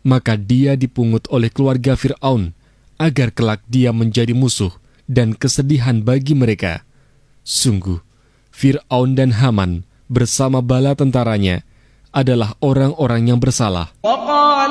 maka dia dipungut oleh keluarga Fir'aun, agar kelak dia menjadi musuh dan kesedihan bagi mereka. Sungguh, Fir'aun dan Haman bersama bala tentaranya adalah orang-orang yang bersalah.